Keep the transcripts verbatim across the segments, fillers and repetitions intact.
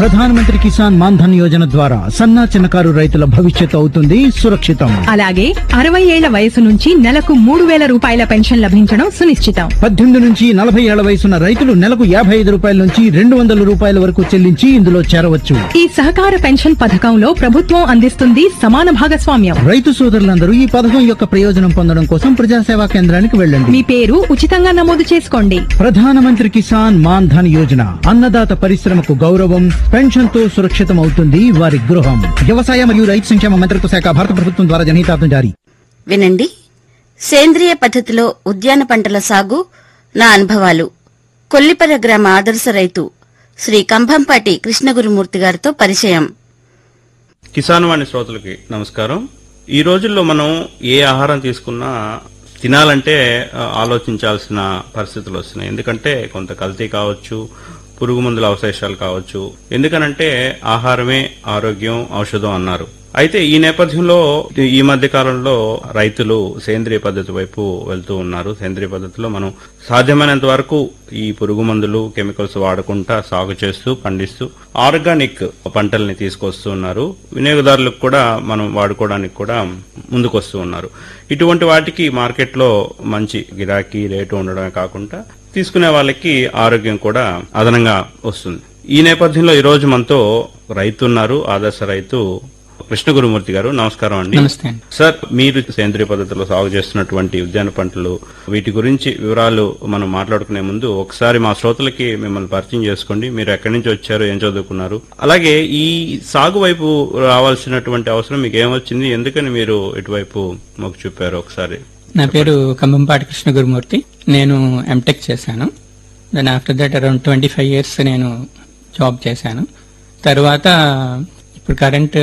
ప్రధానమంత్రి కిసాన్ మాన్ ధన్ యోజన ద్వారా సన్న చిన్నకారు రైతుల భవిష్యత్తు అవుతుంది సురక్షితం. అలాగే అరవై ఏళ్ల వయసు నుంచి నెలకు మూడు వేల రూపాయల పెన్షన్ లభించడం సునిశ్చితం. పద్దెనిమిది నుంచి నలభై ఏళ్ల వయసున్న రైతులు నెలకు యాభై ఐదు రూపాయల నుంచి రెండు వందల రూపాయల వరకు చెల్లించి ఇందులో చేరవచ్చు. ఈ సహకార పెన్షన్ పథకంలో ప్రభుత్వం అందిస్తుంది సమాన భాగస్వామ్యం. రైతు సోదరులందరూ ఈ పథకం యొక్క ప్రయోజనం పొందడం కోసం ప్రజాసేవా కేంద్రానికి వెళ్ళండి. మీ పేరు ఉచితంగా నమోదు చేసుకోండి. ప్రధానమంత్రి కిసాన్ మాన్ ధన్ యోజన అన్నదాత పరిశ్రమకు గౌరవం, పెన్షన్ తో సురక్షితం అవుతుంది వారి గృహం. వ్యవసాయ మరియు రైతు సంక్షేమ మంత్రిత్వ శాఖ, భారత ప్రభుత్వం ద్వారా జనహితార్థం జారీ. వినండి, సేంద్రియ పద్ధతిలో ఉద్యాన పంటల సాగు నా అనుభవాలు. కొల్లిపర గ్రామ ఆదర్శ రైతు శ్రీ కంభంపాటి కృష్ణగురుమూర్తి గారితో పరిచయం. కిసాన్ వాణి శ్రోతలకి నమస్కారం. ఈ రోజుల్లో మనం ఏ ఆహారం తీసుకున్నా తినాలంటే ఆలోచించాల్సిన పరిస్థితులు వస్తున్నాయి. ఎందుకంటే కొంత కల్తీ కావచ్చు, పురుగు మందుల అవశేషాలు కావచ్చు. ఎందుకనంటే ఆహారమే ఆరోగ్యం, ఔషధం అన్నారు. అయితే ఈ నేపథ్యంలో ఈ మధ్య కాలంలో రైతులు సేంద్రియ పద్ధతి వైపు వెళ్తూ ఉన్నారు. సేంద్రియ పద్ధతిలో మనం సాధ్యమైనంత వరకు ఈ పురుగు మందులు, కెమికల్స్ వాడకుండా సాగు చేస్తూ, పండిస్తూ ఆర్గానిక్ పంటల్ని తీసుకొస్తూ ఉన్నారు. వినియోగదారులకు కూడా మనం వాడుకోవడానికి కూడా ముందుకొస్తూ ఉన్నారు. ఇటువంటి వాటికి మార్కెట్లో మంచి గిరాకీ రేటు ఉండడమే కాకుండా తీసుకునే వాళ్ళకి ఆరోగ్యం కూడా అదనంగా వస్తుంది. ఈ నేపథ్యంలో ఈ రోజు మనతో రైతు ఉన్నారు, ఆదర్శ రైతు కృష్ణగురుమూర్తి గారు. నమస్కారం అండి. నమస్తే సార్, మీరు సేంద్రియ పద్ధతిలో సాగు చేస్తున్నటువంటి ఉద్యాన పంటలు, వీటి గురించి వివరాలు మనం మాట్లాడుకునే ముందు ఒకసారి మా శ్రోతలకి మిమ్మల్ని పరిచయం చేసుకోండి. మీరు ఎక్కడి నుంచి వచ్చారు, ఏం చదువుకున్నారు, అలాగే ఈ సాగు వైపు రావాల్సినటువంటి అవసరం మీకు ఏమొచ్చింది, ఎందుకని మీరు ఇటువైపు మొగ్గు చూపారు ఒకసారి. నా పేరు కంభంపాటి కృష్ణగురుమూర్తి. నేను ఎంటెక్ చేశాను. Then after that around twenty five years నేను జాబ్ చేశాను. తర్వాత ఇప్పుడు కరెంట్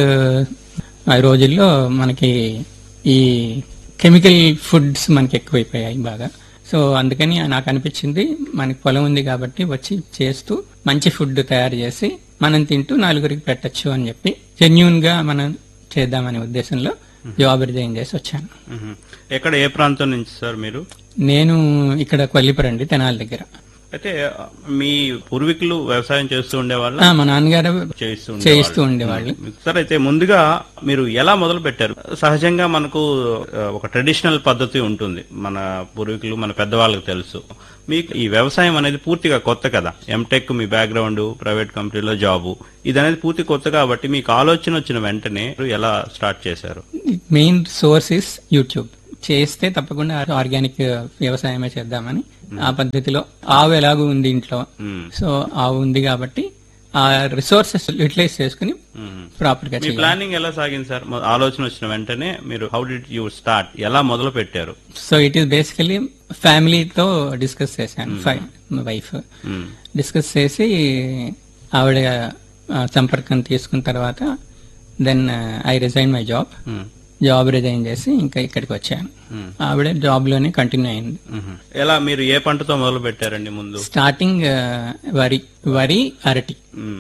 రోజుల్లో మనకి ఈ కెమికల్ ఫుడ్స్ మనకి ఎక్కువైపోయాయి బాగా. సో అందుకని నాకు అనిపించింది, మనకి పొలం ఉంది కాబట్టి వచ్చి చేస్తూ మంచి ఫుడ్ తయారు చేసి మనం తింటూ నలుగురికి పెట్టచ్చు అని చెప్పి జెన్యూన్ గా మనం చేద్దామనే ఉద్దేశంలో జాబ్ రిజైన్ చేసి వచ్చాను. ఎక్కడ, ఏ ప్రాంతం నుంచి సార్ మీరు? నేను ఇక్కడ కొల్లిపరండి, తెనాలి దగ్గర. అయితే మీ పూర్వీకులు వ్యవసాయం చేస్తూ ఉండేవాళ్ళు? మా నాన్నగారు చేయిస్తూ చేయిస్తూ ఉండేవాళ్ళు. సార్, అయితే ముందుగా మీరు ఎలా మొదలు పెట్టారు? సహజంగా మనకు ఒక ట్రెడిషనల్ పద్ధతి ఉంటుంది, మన పూర్వీకులు, మన పెద్దవాళ్ళకి తెలుసు. మీకు ఈ వ్యవసాయం అనేది పూర్తిగా కొత్త కదా. ఎంటెక్ మీ బ్యాక్గ్రౌండ్, ప్రైవేట్ కంపెనీలో జాబు, ఇది అనేది పూర్తి కొత్త కాబట్టి మీకు ఆలోచన వచ్చిన వెంటనే ఎలా స్టార్ట్ చేశారు? Main source is YouTube. చేస్తే తప్పకుండా ఆర్గానిక్ వ్యవసాయమే చేద్దామని ఆ పద్ధతిలో, ఆవు ఎలాగూ ఉంది ఇంట్లో, సో ఆవు ఉంది కాబట్టి ఆ రిసోర్సెస్ యూటిలైజ్ చేసుకుని ప్రాపర్ గా. ప్లానింగ్ ఎలా సాగింది సార్? ఆలోచన వచ్చిన వెంటనే మీరు హౌ డిడ్ యూ స్టార్ట్, ఎలా మొదలు పెట్టారు? సో ఇట్ ఈస్ బేసికలీ ఫ్యామిలీతో డిస్కస్ చేశాను. వైఫ్ డిస్కస్ చేసి ఆవిడ సంపర్కం తీసుకున్న తర్వాత then I resign my job. Job resign చేసి ఇంకా ఇక్కడికి వచ్చాను. ఆవిడ జాబ్ లోనే కంటిన్యూ అయింది. ఎలా, మీరు ఏ పంటతో మొదలు పెట్టారండి? ముందు స్టార్టింగ్ వరి వరి అరటి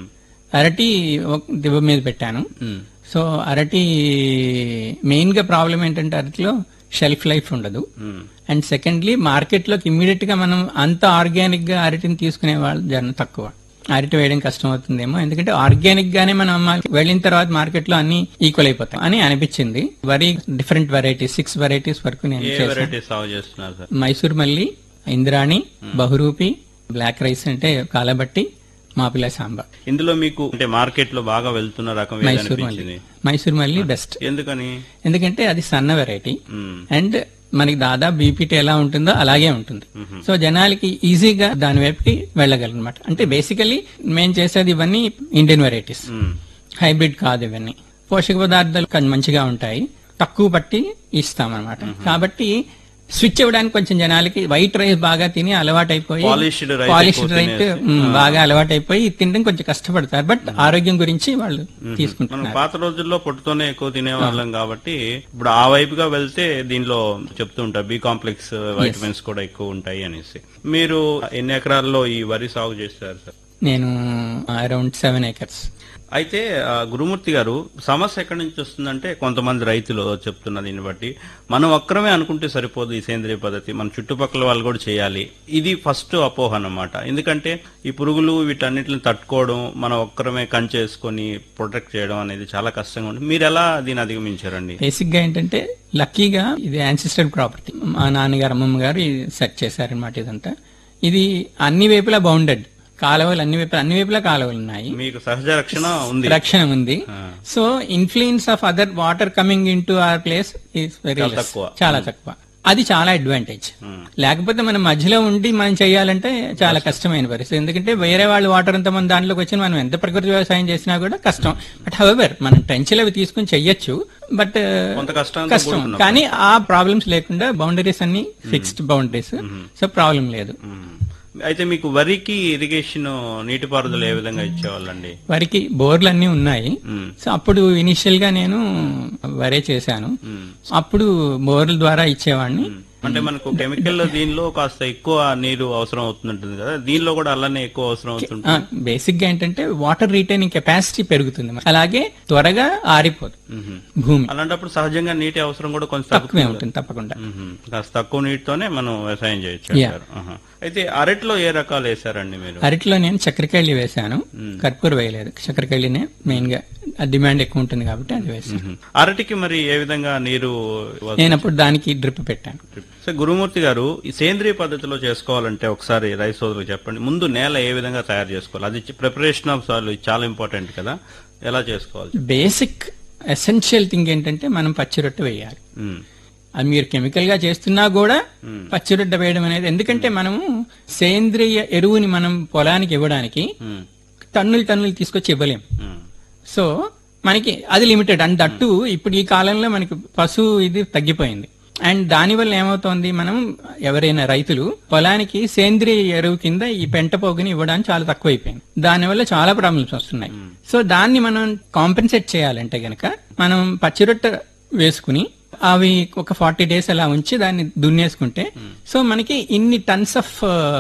అరటి దిబ్బ మీద పెట్టాను. సో అరటి మెయిన్ గా ప్రాబ్లం ఏంటంటే అరటిలో షెల్ఫ్ లైఫ్ ఉండదు. అండ్ సెకండ్లీ మార్కెట్ లోకి ఇమ్మీడియట్ గా మనం అంత ఆర్గానిక్ గా అరటిని తీసుకునే వాళ్ళు జనం తక్కువ. అరటి వేయడం కష్టం అవుతుందేమో, ఎందుకంటే ఆర్గానిక్ గానే మనం అమ్మాలి. వెళ్ళిన తర్వాత మార్కెట్ లో అన్ని ఈక్వల్ అయిపోతాయి అని అనిపించింది. వరి డిఫరెంట్ వెరైటీస్, సిక్స్ వెరైటీస్ వరకు నేను చేశాను. మైసూర్ మల్లి, ఇంద్రాణి, బహురూపి, బ్లాక్ రైస్ అంటే కాలబట్టి, మాపిల సాంబా. ఇందులో మీకు అంటే మార్కెట్ లో బాగా వెళ్తున్న రకం మైసూర్ మల్లి. మైసూర్ మల్లి బెస్ట్. ఎందుకని? ఎందుకంటే అది సన్న వెరైటీ అండ్ మనకి దాదాపు బీపీటీ ఎలా ఉంటుందో అలాగే ఉంటుంది. సో జనాలకి ఈజీగా దాని వైపుకి వెళ్ళగలనమాట. అంటే బేసికలీ మేము చేసేది ఇవన్నీ ఇండియన్ వెరైటీస్, హైబ్రిడ్ కాదు. ఇవన్నీ పోషక పదార్థాలు మంచిగా ఉంటాయి, తక్కువ పట్టి ఇస్తామన్నమాట. కాబట్టి స్విచ్ అవ్వడానికి కొంచెం జనాలకి వైట్ రైస్ బాగా తిని అలవాటైపోయి, పాలిష్డ్ రైస్ బాగా అలవాటైపోయి తినడం కొంచెం కష్టపడతారు. బట్ ఆరోగ్యం గురించి వాళ్ళు తీసుకుంటున్నారు. పాత రోజుల్లో పొట్టుతోనే ఎక్కువ తినేవాళ్ళం కాబట్టి ఇప్పుడు ఆ వైపుగా వెళ్తే దీనిలో చెప్తూ ఉంటారు బి కాంప్లెక్స్ వైటమిన్స్ కూడా ఎక్కువ ఉంటాయి అనేసి. మీరు ఎన్ని ఎకరాల్లో ఈ వరి సాగు చేస్తారు సార్? నేను అరౌండ్ సెవెన్ ఏకర్స్. అయితే ఆ, గురుమూర్తి గారు, సమస్య ఎక్కడి నుంచి వస్తుందంటే కొంతమంది రైతులు చెప్తున్న దీన్ని బట్టి మనం ఒక్కరమే అనుకుంటే సరిపోదు ఈ సేంద్రియ పద్ధతి, మన చుట్టుపక్కల వాళ్ళు కూడా చేయాలి. ఇది ఫస్ట్ అపోహ అన్నమాట. ఎందుకంటే ఈ పురుగులు వీటన్నిటిని తట్టుకోవడం, మనం ఒక్కరమే కంచేసుకొని ప్రొటెక్ట్ చేయడం అనేది చాలా కష్టంగా ఉంటుంది. మీరు ఎలా దీన్ని అధిగమించారండి? బేసిక్ గా ఏంటంటే లక్కీగా ఇది యాన్సిస్టర్ ప్రాపర్టీ. మా నాన్నగారు అమ్మమ్మ గారు సెట్ చేశారనమాట. ఇదంతా ఇది అన్ని వైపులా బౌండెడ్, కాలువలు అన్ని వైపులా అన్ని వైపులా కాలువలు ఉన్నాయి, మీకు సహజ రక్షణ ఉంది. రక్షణ ఉంది. So influence of other water coming in to our place is very తక్కువ. చాలా తక్కువ. అది చాలా అడ్వాంటేజ్. లేకపోతే మనం మధ్యలో ఉండి మనం చేయాలంటే చాలా కష్టమైన పరిస్థితి. ఎందుకంటే వేరే వాళ్ళు వాటర్ అంత మన దాంట్లోకి వచ్చి మనం ఎంత ప్రకృతి వ్యవసాయం చేసినా కూడా కష్టం. బట్ హౌవెవర్ మనం ట్రెంచ్లు అవి తీసుకుని చెయ్యొచ్చు, బట్ కొంత కష్టంతో కష్టం. కూడుకున్న కానీ ఆ ప్రాబ్లమ్స్ లేకుండా బౌండరీస్ అన్ని ఫిక్స్డ్ బౌండరీస్, సో ప్రాబ్లం లేదు. అయితే మీకు వరికి ఇరిగేషన్ నీటిపారుదల ఏ విధంగా ఇచ్చేవాళ్ళండి? వరికి బోర్లు అన్ని ఉన్నాయి. సో అప్పుడు ఇనిషియల్ గా నేను వరే చేశాను. అప్పుడు బోర్ల ద్వారా ఇచ్చేవాడిని. అంటే మనకు కెమికల్ దీనిలో కాస్త ఎక్కువ నీరు అవసరం అవుతుంటుంది కదా, దీనిలో కూడా అలానే ఎక్కువ అవసరం అవుతుంది. బేసిక్ గా ఏంటంటే వాటర్ రీటైనింగ్ కెపాసిటీ పెరుగుతుంది, అలాగే త్వరగా ఆరిపోదు భూమి. అలాంటప్పుడు సహజంగా నీటి అవసరం కూడా కొంచెం తక్కువే ఉంటుంది తప్పకుండా. కాస్త తక్కువ నీటితోనే మనం వ్యవసాయం చేయొచ్చు. ఆహా. అయితే అరటిలో ఏ రకాలు వేశారండి మీరు? అరటిలో నేను చక్కెరకేళి వేశాను, కర్పూర వేయలేదు. చక్కెరకేళినే మెయిన్ గా డిమాండ్ ఎక్కువ ఉంటుంది కాబట్టి అది వేసాను. అరటికి మరి ఏ విధంగా నీరు? నేను అప్పుడు దానికి డ్రిప్ పెట్టాను. సో గురుమూర్తి గారు, ఈ సేంద్రియ పద్ధతిలో చేసుకోవాలంటే ఒకసారి రైతు సోదరులకు చెప్పండి, ముందు నేల ఏ విధంగా తయారు చేసుకోవాలి? అది ప్రిపరేషన్ ఆఫ్ సాయిల్ చాలా ఇంపార్టెంట్ కదా, ఎలా చేసుకోవాలి? బేసిక్ ఎసెన్షియల్ థింగ్ ఏంటంటే మనం పచ్చి రొట్టె వేయాలి. అది మీరు కెమికల్ గా చేస్తున్నా కూడా పచ్చి రొట్టె వేయడం అనేది, ఎందుకంటే మనము సేంద్రియ ఎరువుని మనం పొలానికి ఇవ్వడానికి టన్నులు టన్నులు తీసుకొచ్చి ఇవ్వలేం. సో మనకి అది లిమిటెడ్. అండ్ దట్టు ఇప్పుడు ఈ కాలంలో మనకి పశువు ఇది తగ్గిపోయింది. అండ్ దానివల్ల ఏమవుతోంది, మనం ఎవరైనా రైతులు పొలానికి సేంద్రియ ఎరువు కింద ఈ పెంట పోగుని ఇవ్వడానికి చాలా తక్కువైపోయింది. దానివల్ల చాలా ప్రాబ్లమ్స్ వస్తున్నాయి. సో దాన్ని మనం కాంపెన్సేట్ చేయాలంటే గనక మనం పచ్చిరొట్టె వేసుకుని అవి ఒక ఫార్టీ డేస్ అలా ఉంచి దాన్ని దున్నేసుకుంటే సో మనకి ఇన్ని టన్స్ ఆఫ్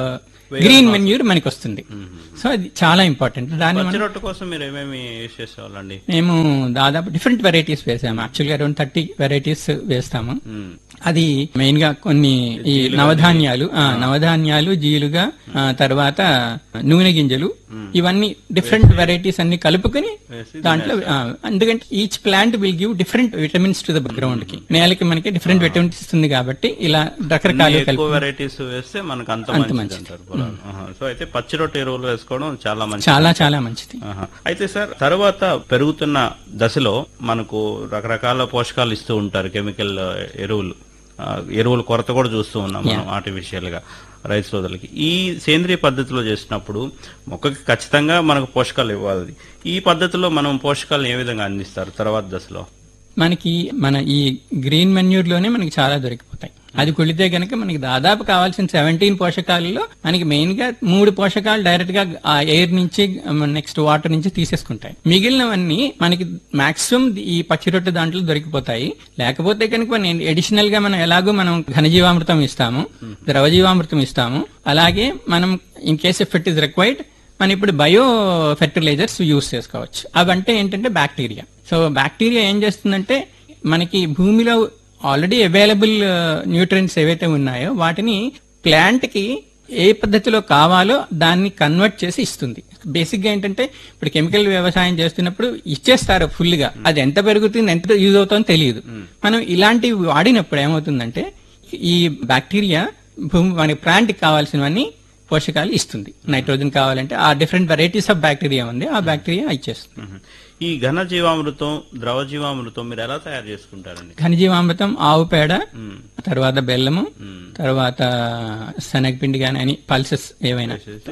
గ్రీన్ మెన్యూర్ మనకి వస్తుంది. సో అది చాలా ఇంపార్టెంట్. దాన్ని పచ్చి రొట్టె కోసం మీరు ఏమేమి యూజ్ చేసేవాళ్ళండి? మేము దాదాపు డిఫరెంట్ వెరైటీస్ వేసాము. యాక్చువల్గా అరౌండ్ థర్టీ వెరైటీస్ వేస్తాము. అది మెయిన్ గా కొన్ని ఈ నవధాన్యాలు నవధాన్యాలు జీలుగా, తర్వాత నూనె గింజలు, ఇవన్నీ డిఫరెంట్ వెరైటీస్ అన్ని కలుపుకొని దాంట్లో, ఎందుకంటే each plant will give different vitamins to the ground కి, నేలకి మనకి డిఫరెంట్ విటమిన్స్ ఇస్తుంది. కాబట్టి ఇలా రకరకాల వెరైటీస్ వేస్తే మనకు అంత మంచిది. సో అయితే పచ్చి రొట్టె ఎరువులు వేసుకోవడం చాలా మంచిది, చాలా చాలా మంచిది. అయితే సార్, తర్వాత పెరుగుతున్న దశలో మనకు రకరకాల పోషకాలు ఇస్తూ ఉంటారు కెమికల్ ఎరువులు. ఎరువుల కొరత కూడా చూస్తూ ఉన్నాం మనం ఆర్టిఫిషియల్ గా రైతు సోదరులకి. ఈ సేంద్రియ పద్ధతిలో చేసినప్పుడు మొక్కకి ఖచ్చితంగా మనకు పోషకాలు ఇవ్వాలి. ఈ పద్ధతిలో మనం పోషకాలను ఏ విధంగా అందిస్తారు తర్వాత దశలో? మనకి మన ఈ గ్రీన్ మెన్యూర్ లోనే మనకి చాలా దొరికిపోతాయి. అది కుళితే గనక మనకి దాదాపు కావాల్సిన సెవెంటీన్ పోషకాలలో మనకి మెయిన్ గా మూడు పోషకాలు డైరెక్ట్ గా ఆ ఎయిర్ నుంచి నెక్స్ట్ వాటర్ నుంచి తీసేసుకుంటాయి. మిగిలినవన్నీ మనకి మాక్సిమం ఈ పచ్చి రొట్టె దాంట్లో దొరికిపోతాయి. లేకపోతే కనుక మనం అడిషనల్ గా మనం ఎలాగో మనం ఘనజీవామృతం ఇస్తాము, ద్రవజీవామృతం ఇస్తాము. అలాగే మనం in case if it is required మనం ఇప్పుడు బయో ఫెర్టిలైజర్స్ యూజ్ చేసుకోవచ్చు. అవంటే ఏంటంటే బ్యాక్టీరియా. సో బ్యాక్టీరియా ఏం చేస్తుందంటే మనకి భూమిలో ఆల్రెడీ అవైలబుల్ న్యూట్రియంట్స్ ఏవైతే ఉన్నాయో వాటిని ప్లాంట్ కి ఏ పద్ధతిలో కావాలో దాన్ని కన్వర్ట్ చేసి ఇస్తుంది. బేసిక్ గా ఏంటంటే ఇప్పుడు కెమికల్ వ్యవసాయం చేస్తున్నప్పుడు ఇచ్చేస్తారు ఫుల్ గా, అది ఎంత పెరుగుతుంది ఎంత యూజ్ అవుతుందో తెలియదు. మనం ఇలాంటివి వాడినప్పుడు ఏమవుతుందంటే ఈ బ్యాక్టీరియా భూమి మన ప్లాంట్ కి కావాల్సినవన్నీ పోషకాలు ఇస్తుంది. నైట్రోజన్ కావాలంటే ఆ డిఫరెంట్ వెరైటీస్ ఆఫ్ బ్యాక్టీరియా ఉంది, ఆ బ్యాక్టీరియా ఇచ్చేస్తుంది. ఈ ఘన జీవామృతం, ద్రవ జీవామృతం మీరు ఎలా తయారు చేసుకుంటారండి? ఘనజీవామృతం ఆవు పేడ, తర్వాత బెల్లము, తర్వాత శనగపిండి గాని అని పల్సెస్ ఏవైనా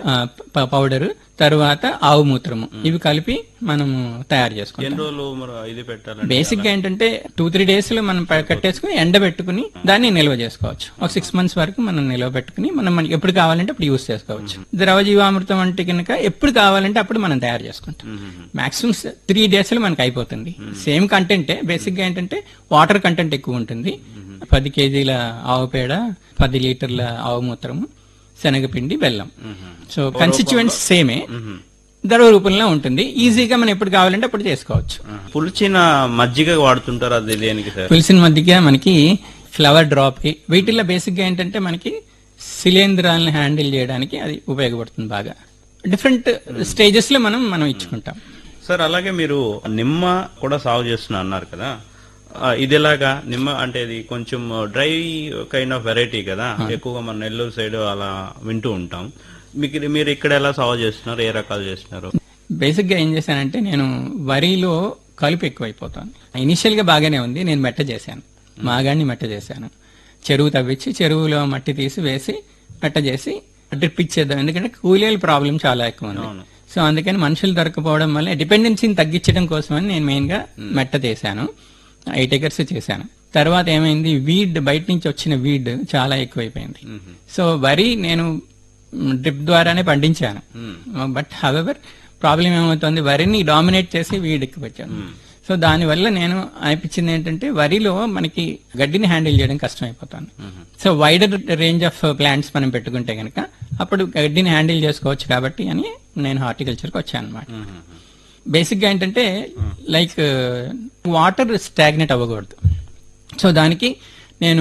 పౌడర్, తర్వాత ఆవు మూత్రము, ఇవి కలిపి మనము తయారు చేసుకుంటాం. బేసిక్ గా ఏంటంటే టూ త్రీ డేస్ లో మనం కట్టేసుకుని ఎండబెట్టుకుని దాన్ని నిల్వ చేసుకోవచ్చు. ఒక సిక్స్ మంత్స్ వరకు మనం నిల్వ పెట్టుకుని మనం మనకి ఎప్పుడు కావాలంటే అప్పుడు యూజ్ చేసుకోవచ్చు. ద్రవ జీవామృతం అంటే కనుక ఎప్పుడు కావాలంటే అప్పుడు మనం తయారు చేసుకుంటాం. మాక్సిమం త్రీ డేస్ లో మనకి అయిపోతుంది. సేమ్ కంటెంటే, బేసిక్ గా ఏంటంటే వాటర్ కంటెంట్ ఎక్కువ ఉంటుంది. పది కేజీల ఆవు పేడ, పది లీటర్ల ఆవు మూత్రము, శనగపిండి, బెల్లం. సో కన్స్టిట్యూయెంట్స్ సేమే, ద్రవ రూపంలో ఉంటుంది. ఈజీగా మనం ఎప్పుడు కావాలంటే అప్పుడు చేసుకోవచ్చు. పులిచిన మజ్జిగ వాడుతుంటారు, అది దేనికి సార్? పులిసిన మజ్జిగ మనకి ఫ్లవర్ డ్రాప్ కి, వీటిల్లో బేసిక్ గా ఏంటంటే మనకి శిలీంధ్రాలను హ్యాండిల్ చేయడానికి అది ఉపయోగపడుతుంది. బాగా డిఫరెంట్ స్టేజెస్ లో మనం మనం ఇచ్చుకుంటాం. సార్ అలాగే మీరు నిమ్మ కూడా సాగు చేస్తున్నా అన్నారు కదా, ఇది ఎలాగా? నిమ్మ అంటే ఇది కొంచెం డ్రై కైండ్ ఆఫ్ వెరైటీ కదా, ఎక్కువగా మన నెల్లూరు సైడ్ అలా వింటూ ఉంటాం. మీకు మీరు ఇక్కడ ఎలా సాగు చేస్తున్నారు, ఏ రకాలు చేస్తున్నారు? బేసిక్ గా ఏం చేశానంటే, నేను వరిలో కలుపు ఎక్కువైపోతాను. ఇనిషియల్ గా బాగానే ఉంది, నేను మెట్ట చేశాను, మాగాన్ని మెట్ట చేశాను. చెరువు తవ్వించి చెరువులో మట్టి తీసి వేసి మెట్ట చేసి డ్రిప్ ఇచ్చేద్దాం. ఎందుకంటే కూలీల ప్రాబ్లం చాలా ఎక్కువ ఉంది. సో అందుకని మనుషులు దొరకపోవడం వల్ల డిపెండెన్సీని తగ్గించడం కోసమని నేను మెయిన్ గా మెట్ట చేశాను. ఎయిట్ ఎకర్స్ చేశాను. తర్వాత ఏమైంది, వీడ్ బయట నుంచి వచ్చిన వీడ్ చాలా ఎక్కువైపోయింది. సో వరి నేను డ్రిప్ ద్వారానే పండించాను. బట్ హవెవర్ ప్రాబ్లం ఏమవుతుంది, వరిని డామినేట్ చేసి వీడ్ ఎక్కువచ్చాను. సో దానివల్ల నేను అనిపించింది ఏంటంటే, వరిలో మనకి గడ్డిని హ్యాండిల్ చేయడం కష్టం అయిపోతాను. So wider range of plants మనం పెట్టుకుంటే కనుక అప్పుడు గడ్డిని హ్యాండిల్ చేసుకోవచ్చు కాబట్టి అని నేను హార్టికల్చర్కి వచ్చాను అనమాట. బేసిక్ గా ఏంటంటే లైక్ వాటర్ స్టాగ్నెట్ అవ్వకూడదు. సో దానికి నేను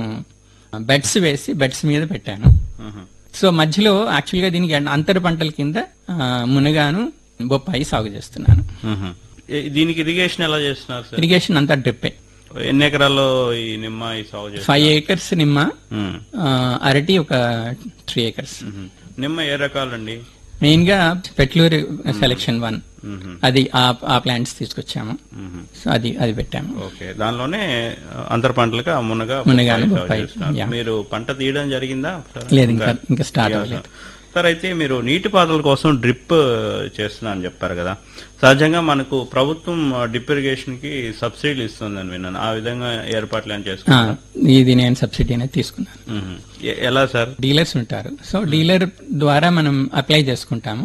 బెడ్స్ వేసి బెడ్స్ మీద పెట్టాను. సో మధ్యలో యాక్చువల్ గా దీనికి అంతర పంటల కింద మునగాను, బొప్పాయి సాగు చేస్తున్నాను. దీనికి ఇరిగేషన్ ఎలా చేస్తున్నారు సార్? ఇరిగేషన్ అంతా డ్రిప్పే. ఎన్ని ఎకరాల్లో ఈ నిమ్మ ఈ సాగు చేస్తారు? ఫైవ్ ఏకర్స్ నిమ్మ, అరటి ఒక త్రీ ఏకర్స్. నిమ్మ ఏ రకాలండి? మెయిన్ గా పెట్లూరి సెలెక్షన్ వన్, అది ఆ ప్లాంట్స్ తీసుకొచ్చాము. సో అది అది పెట్టాము. ఓకే, దానిలోనే అంతర పంటలుగా మునగా మునగాను, మీరు పంట తీయడం జరిగిందా? లేదు, ఇంకా ఇంకా స్టార్ట్ అవ్వలేదు సార్. అయితే మీరు నీటిపారుదల కోసం డ్రిప్ చేస్తున్నా అని చెప్పారు కదా, సహజంగా మనకు ప్రభుత్వం డ్రిప్ ఇరిగేషన్ కి సబ్సిడీలు ఇస్తుందని విన్నాను. ఆ విధంగా ఏర్పాట్లు ఏం చేసుకున్నారు? ఇది నేను సబ్సిడీ అనేది తీసుకున్నాను. ఎలా సార్? డీలర్స్ ఉంటారు. సో డీలర్ ద్వారా మనం అప్లై చేసుకుంటాము.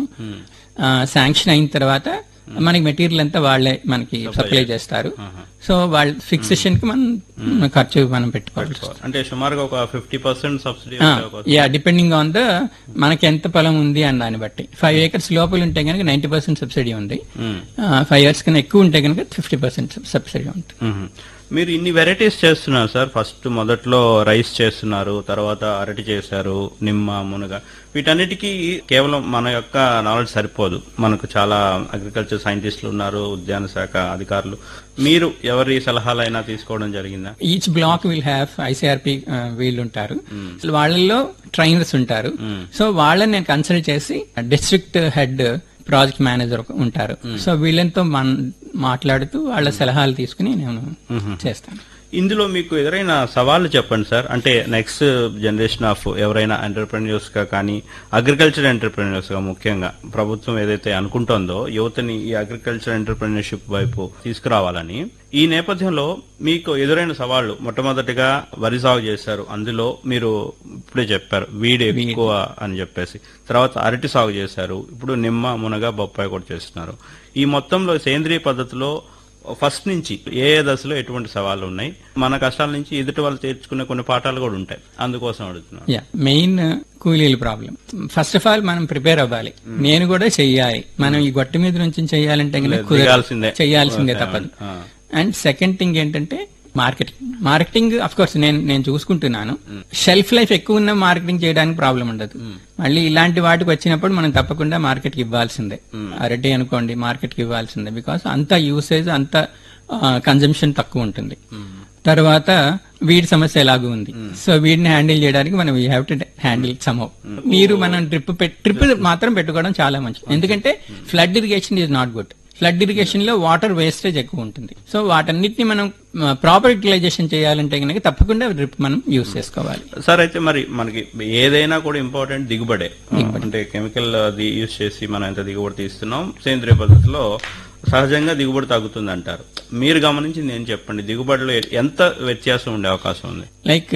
శాంక్షన్ అయిన తర్వాత మనకి మెటీరియల్ అంతా వాళ్ళే మనకి సప్లై చేస్తారు. సో వాళ్ళ ఫిక్సేషన్ కి మనం ఖర్చు మనం పెట్టుకోవాలి. అంటే సుమారుగా ఒక fifty percent subsidy, yeah, depending on the మనకి ఎంత పొలం ఉంది అని దాన్ని బట్టి. ఫైవ్ ఏకర్స్ లోపల ఉంటే కనుక నైన్టీ పర్సెంట్ సబ్సిడీ ఉంది. ఫైవ్ ఇయర్స్ కన్నా ఎక్కువ ఉంటే కనుక ఫిఫ్టీ పర్సెంట్ సబ్సిడీ ఉంటుంది. మీరు ఇన్ని వెరైటీస్ చేస్తున్నారు సార్. ఫస్ట్ మొదట్లో రైస్ చేస్తున్నారు, తర్వాత అరటి చేశారు, నిమ్మ, మునగ. వీటన్నిటికీ కేవలం మన యొక్క నాలెడ్జ్ సరిపోదు. మనకు చాలా అగ్రికల్చర్ సైంటిస్టులు ఉన్నారు, ఉద్యాన శాఖ అధికారులు. మీరు ఎవరి సలహాలైనా తీసుకోవడం జరిగిందా? Each black will have ICRP వీళ్ళు ఉంటారు, వాళ్ళల్లో ట్రైనర్స్ ఉంటారు. సో వాళ్ళని నేను కన్సల్ట్ చేసి డిస్ట్రిక్ట్ హెడ్ ప్రాజెక్ట్ మేనేజర్ ఉంటారు. సో వీళ్ళతో మాట్లాడుతూ వాళ్ళ సలహాలు తీసుకుని నేను చేస్తాను. ఇందులో మీకు ఎదురైన సవాళ్లు చెప్పండి సార్. అంటే నెక్స్ట్ జనరేషన్ ఆఫ్ ఎవరైనా ఎంటర్ప్రెన్యూర్స్ గా కానీ అగ్రికల్చర్ ఎంటర్ప్రెన్యూర్స్ గా ముఖ్యంగా ప్రభుత్వం ఏదైతే అనుకుంటోందో యువతని ఈ అగ్రికల్చర్ ఎంటర్ప్రెన్యూర్షిప్ వైపు తీసుకురావాలని, ఈ నేపథ్యంలో మీకు ఎదురైన సవాళ్లు, మొట్టమొదటిగా వరి సాగు చేశారు, అందులో మీరు ఇప్పుడే చెప్పారు వీడ్ ఎక్కువ అని చెప్పేసి. తర్వాత అరటి సాగు చేశారు, ఇప్పుడు నిమ్మ, మునగ, బొప్పాయి కూడా చేస్తున్నారు. ఈ మొత్తంలో సేంద్రియ పద్ధతిలో ఫస్ట్ నుంచి ఏ ఏ దశలో ఎటువంటి సవాళ్లు ఉన్నాయి, మన కష్టాల నుంచి ఎదుటి వాళ్ళు తీర్చుకునే కొన్ని పాఠాలు కూడా ఉంటాయి, అందుకోసం అడుగుతున్నాను. మెయిన్ కూలీల ప్రాబ్లం. ఫస్ట్ ఆఫ్ ఆల్ మనం ప్రిపేర్ అవ్వాలి. నేను కూడా చెయ్యాలి. మనం ఈ గొట్ట మీద నుంచి చెయ్యాలంటే చెయ్యాల్సిందే, తప్పదు. అండ్ సెకండ్ థింగ్ ఏంటంటే మార్కెటింగ్. మార్కెటింగ్ అఫ్ కోర్స్ నేను నేను చూసుకుంటున్నాను. షెల్ఫ్ లైఫ్ ఎక్కువ ఉన్న మార్కెటింగ్ చేయడానికి ప్రాబ్లం ఉండదు. మళ్ళీ ఇలాంటి వాటికి వచ్చినప్పుడు మనం తప్పకుండా మార్కెట్ కి ఇవ్వాల్సిందే. అరటి అనుకోండి, మార్కెట్ కి ఇవ్వాల్సిందే. బికాస్ అంత యూసేజ్, అంత కన్జంప్షన్ తక్కువ ఉంటుంది. తర్వాత వీడి సమస్య ఎలాగూ ఉంది. సో వీడిని హ్యాండిల్ చేయడానికి మనం we have to handle somehow. నీరు మనం డ్రిప్ డ్రిప్ మాత్రం పెట్టుకోవడం చాలా మంచిది. ఎందుకంటే flood irrigation is not good. Flood irrigation లో వాటర్ వేస్టేజ్ ఎక్కువ ఉంటుంది. సో వాటన్నిటిని మనం ప్రాపర్ యూటిలైజేషన్ చేయాలంటే కనుక తప్పకుండా డ్రిప్ మనం యూజ్ చేసుకోవాలి. సార్ అయితే మరి మనకి ఏదైనా కూడా ఇంపార్టెంట్ దిగుబడే. అంటే కెమికల్ అది యూజ్ చేసి మనం ఎంత దిగుబడి తీస్తున్నాం, సేంద్రియ పద్ధతిలో సహజంగా దిగుబడి తగ్గుతుంది అంటారు. మీరు గమనించింది ఏం చెప్పండి, దిగుబడిలో ఎంత వ్యత్యాసం ఉండే అవకాశం ఉంది? లైక్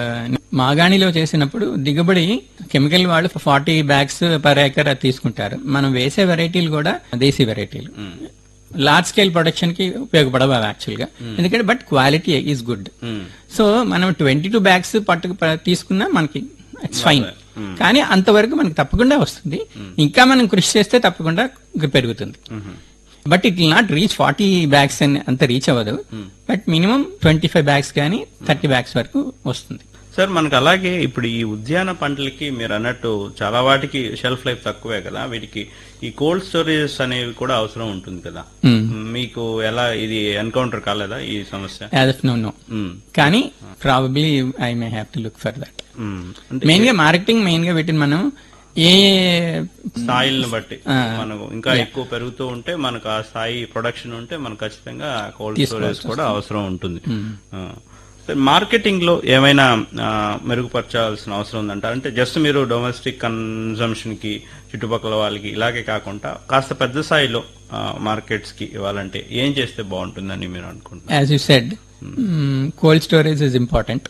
మాగాణిలో చేసినప్పుడు దిగుబడి కెమికల్ వాళ్ళు ఫార్టీ బ్యాగ్స్ పర్ ఏకర్ తీసుకుంటారు. మనం వేసే వెరైటీలు కూడా దేశీ వెరైటీలు. లార్జ్ స్కేల్ ప్రొడక్షన్ కి ఉపయోగపడవు యాక్చువల్ గా, ఎందుకంటే but quality is good. So మనం ట్వంటీ టూ బ్యాగ్స్ పట్టు తీసుకున్నా మనకి ఇట్స్ ఫైన్. కానీ అంతవరకు మనకి తప్పకుండా వస్తుంది. ఇంకా మనం కృషి చేస్తే తప్పకుండా పెరుగుతుంది. But it will not reach forty bags అని అంత రీచ్ అవ్వదు. But minimum twenty five bags కానీ థర్టీ బ్యాగ్స్ వరకు వస్తుంది. సార్ మనకు అలాగే ఇప్పుడు ఈ ఉద్యాన పంటలకి మీరు అన్నట్టు చాలా వాటికి షెల్ఫ్ లైఫ్ తక్కువే కదా, వీటికి ఈ కోల్డ్ స్టోరేజెస్ అనేవి కూడా అవసరం ఉంటుంది కదా. మీకు ఎలా ఇది ఎన్కౌంటర్ కాలేదా ఈ సమస్య? యాజ్ ఆఫ్ నో నో, కానీ probably I may have to look for that. Main గా మార్కెటింగ్ మెయిన్ గా పెట్టిన మనం ఏ స్థాయిలను బట్టి మనకు ఇంకా ఎక్కువ పెరుగుతూ ఉంటే మనకు ఆ స్థాయి ప్రొడక్షన్ ఉంటే మనకు ఖచ్చితంగా కోల్డ్ స్టోరేజ్ కూడా అవసరం ఉంటుంది. మార్కెటింగ్ లో ఏమైనా మెరుగుపరచాల్సిన అవసరం ఉందంటారు? అంటే జస్ట్ మీరు డొమెస్టిక్ కన్సంప్షన్ కి చుట్టుపక్కల వాళ్ళకి ఇలాగే కాకుండా కాస్త పెద్ద స్థాయిలో మార్కెట్స్ కి ఇవ్వాలంటే ఏం చేస్తే బాగుంటుందని మీరు అనుకుంటున్నారు? As you said, cold storage is important.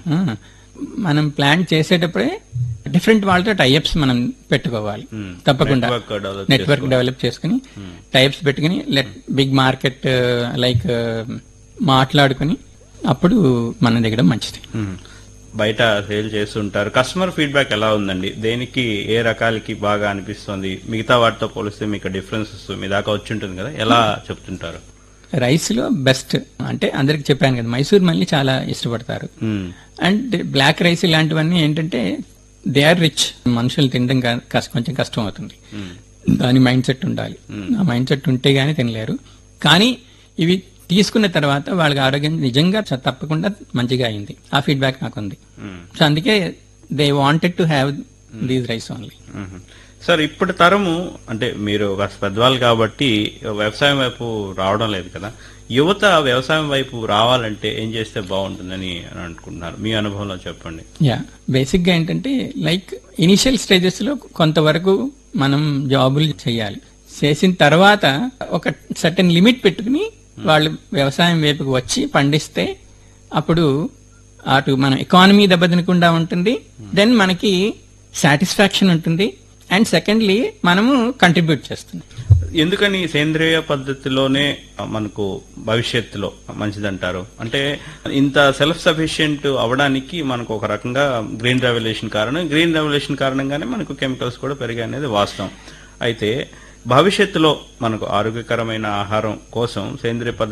మనం ప్లాన్ చేసేటప్పుడే డిఫరెంట్ వాళ్ళతో టైప్స్ మనం పెట్టుకోవాలి తప్పకుండా. నెట్వర్క్ డెవలప్ చేసుకుని టైప్స్ పెట్టుకుని లెట్ బిగ్ మార్కెట్ లైక్ మాట్లాడుకుని అప్పుడు మన దగ్గర మంచిది. బయట సేల్ చేస్తుంటారు, కస్టమర్ ఫీడ్బ్యాక్ ఎలా ఉందండి? దేనికి ఏ రకాలకి బాగా అనిపిస్తుంది? మిగతా వాటితో పోలిస్తే మీకు డిఫరెన్సెస్ మీ దాకా వచ్చి ఉంటుంది కదా, ఎలా చెప్తుంటారు? రైస్ లో బెస్ట్ అంటే అందరికి చెప్పాను కదా, మైసూర్ మళ్ళీ చాలా ఇష్టపడతారు. అండ్ బ్లాక్ రైస్ ఇలాంటివన్నీ ఏంటంటే దే ఆర్ రిచ్, మనుషులు తినడం కొంచెం కష్టం అవుతుంది. దాని మైండ్ సెట్ ఉండాలి, ఆ మైండ్ సెట్ ఉంటే గానీ తినలేరు. కానీ ఇవి తీసుకున్న తర్వాత వాళ్ళకి ఆరోగ్యం నిజంగా తప్పకుండా మంచిగా అయింది. ఆ ఫీడ్బ్యాక్ నాకు ఉంది. సో అందుకే they wanted to have these rice only. Sir ఇప్పటి తరము అంటే మీరు ఒక పెద్దవాళ్ళు కాబట్టి వ్యవసాయం వైపు రావడం లేదు కదా, యువత వ్యవసాయం వైపు రావాలంటే ఏం చేస్తే బాగుంటుందని అనుకుంటున్నారు? మీ అనుభవంలో చెప్పండి. యా, బేసిక్ గా ఏంటంటే లైక్ ఇనిషియల్ స్టేజెస్ లో కొంతవరకు మనం జాబులు చేయాలి. చేసిన తర్వాత ఒక సర్టెన్ లిమిట్ పెట్టుకుని వాళ్ళు వ్యవసాయం వైపుకి వచ్చి పండిస్తే అప్పుడు అటు మన ఎకానమీ దెబ్బతినకుండా ఉంటుంది, దెన్ మనకి సాటిస్ఫాక్షన్ ఉంటుంది, అండ్ సెకండ్లీ మనము కంట్రిబ్యూట్ చేస్తున్నాం. ఎందుకని సేంద్రియ పద్ధతిలోనే మనకు భవిష్యత్తులో మంచిదంటారు? అంటే ఇంత సెల్ఫ్ సఫిషియెంట్ అవడానికి మనకు ఒక రకంగా గ్రీన్ రెవల్యూషన్ కారణం, గ్రీన్ రెవల్యూషన్ కారణంగానే మనకు కెమికల్స్ కూడా పెరిగాయి అనేది వాస్తవం. అయితే భవిష్యత్తులో మనకు ఆరోగ్యకరమైన ఆహారం కోసం సేంద్రియ పద్ధతి